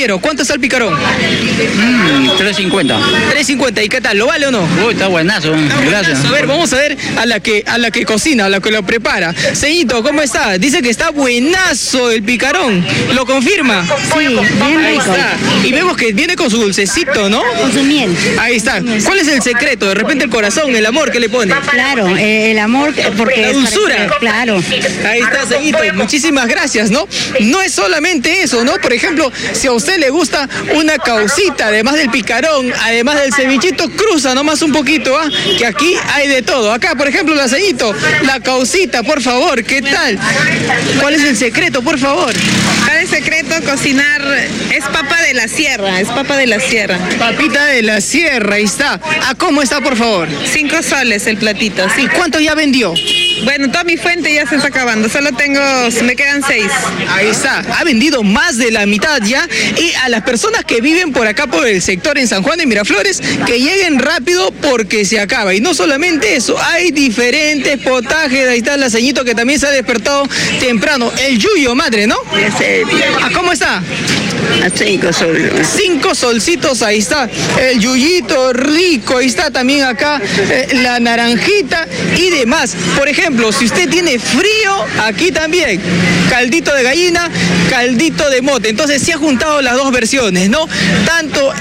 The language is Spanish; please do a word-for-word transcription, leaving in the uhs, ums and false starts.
compañero, ¿cuánto está el picarón? Mm, tres cincuenta. tres cincuenta, ¿y qué tal? ¿Lo vale o no? Uy, está buenazo, Está gracias. buenazo. A ver, vamos a ver a la que a la que cocina, a la que lo prepara. Señito, ¿cómo está? Dice que está buenazo el picarón. ¿Lo confirma? Sí, bien Ahí rico. está. Y vemos que viene con su dulcecito, ¿no? Con su miel. Ahí está. ¿Cuál es el secreto? De repente el corazón, el amor que le pone. Claro, eh, el amor, porque La es dulzura. para- claro. Ahí está, Señito. Muchísimas gracias, ¿no? No es solamente eso, ¿no? Por ejemplo, si a usted le gusta una caucita, además del picarón, además del cevichito, cruza nomás un poquito, ¿ah? Que aquí hay de todo. Acá, por ejemplo, la Señito, la caucita, por favor, ¿qué tal? ¿Cuál es el secreto, por favor? Acá el secreto cocinar es papa de la sierra, es papa de la sierra. Papita de la sierra, ahí está. ¿A cómo está, por favor? Cinco soles el platito, sí. ¿Y cuánto ya vendió? Bueno, toda mi fuente ya se está acabando, solo tengo, me quedan seis. Ahí está, ha vendido más de la mitad ya. Y a las personas que viven por acá, por el sector en San Juan de Miraflores, que lleguen rápido porque se acaba. Y no solamente eso, hay diferentes potajes. Ahí está la Señito que también se ha despertado temprano. El yuyo, madre, ¿no? ¿A cómo está? A cinco soles. Cinco solcitos, ahí está. El yuyito rico, ahí está también acá eh, la naranjita y demás. Por ejemplo, si usted tiene frío, aquí también. Caldito de gallina, caldito de mote. Entonces se han juntado las dos versiones, ¿no? Tanto